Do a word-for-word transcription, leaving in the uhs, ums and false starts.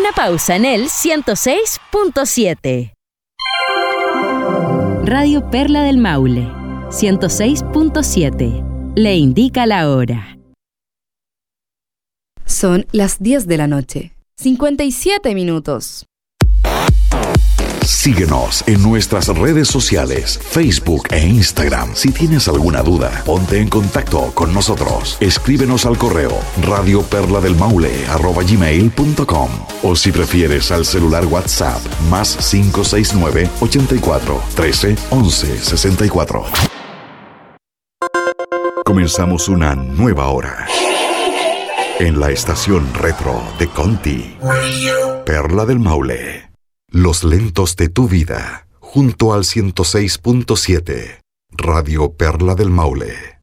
una pausa en el ciento seis punto siete. Radio Perla del Maule, ciento seis punto siete. Le indica la hora. Son las diez de la noche, cincuenta y siete minutos. Síguenos en nuestras redes sociales, Facebook e Instagram. Si tienes alguna duda, ponte en contacto con nosotros. Escríbenos al correo radio perla del maule arroba gmail punto com o si prefieres al celular WhatsApp más cinco seis nueve, ochenta y cuatro, trece, once, sesenta y cuatro. Comenzamos una nueva hora en la estación retro de Conti, Perla del Maule. Los lentos de tu vida, junto al ciento seis punto siete, Radio Perla del Maule.